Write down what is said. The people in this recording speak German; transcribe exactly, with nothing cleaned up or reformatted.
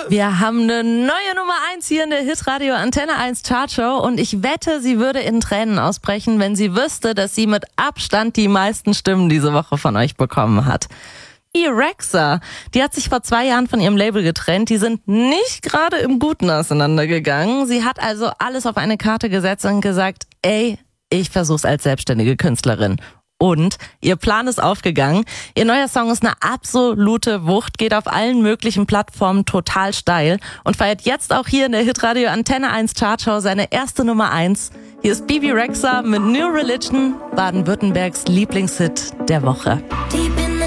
Wir haben eine neue Nummer eins hier in der Hitradio Antenne eins Chartshow und ich wette, sie würde in Tränen ausbrechen, wenn sie wüsste, dass sie mit Abstand die meisten Stimmen diese Woche von euch bekommen hat. Rexa, die hat sich vor zwei Jahren von ihrem Label getrennt. Die sind nicht gerade im Guten auseinandergegangen. Sie hat also alles auf eine Karte gesetzt und gesagt, ey, ich versuch's als selbstständige Künstlerin. Und ihr Plan ist aufgegangen. Ihr neuer Song ist eine absolute Wucht, geht auf allen möglichen Plattformen total steil und feiert jetzt auch hier in der Hitradio Antenne eins Chartshow seine erste Nummer eins. Hier ist Bebe Rexha mit New Religion, Baden-Württembergs Lieblingshit der Woche. Die